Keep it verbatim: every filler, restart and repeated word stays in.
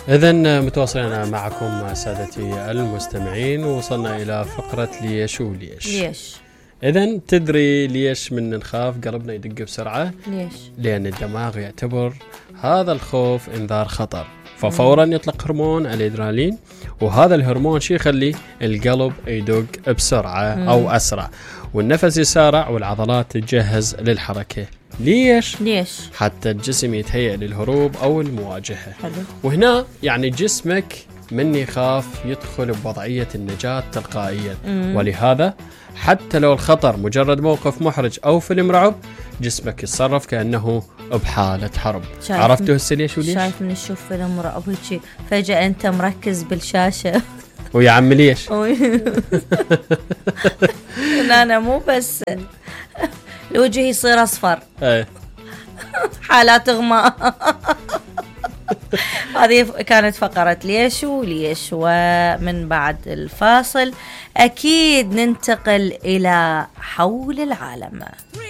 إذن متواصلين معكم سادتي المستمعين، وصلنا إلى فقرة ليش وليش. ليش؟ إذن تدري ليش من نخاف قلبنا يدق بسرعة؟ ليش؟ لأن الدماغ يعتبر هذا الخوف إنذار خطر، ففورا يطلق هرمون الإدرينالين، وهذا الهرمون شي يخلي القلب يدق بسرعة مم. أو أسرع، والنفس يسارع، والعضلات تتجهز للحركة. ليش؟ ليش؟ حتى الجسم يتهيأ للهروب أو المواجهة. حلو. وهنا يعني جسمك من يخاف يدخل بوضعية النجاة تلقائيا، مم. ولهذا حتى لو الخطر مجرد موقف محرج أو فيلم رعب، جسمك يتصرف كأنه بحالة حرب. عرفتوا هسه ليش وليش؟ شايف من تشوف فيلم رعب هيك فجأة أنت مركز بالشاشة ويا عم ليش؟ أنا مو بس الوجه يصير أصفر، ايه حالات إغماء. هذه كانت فقرة ليش وليش، ومن بعد الفاصل أكيد ننتقل إلى حول العالم.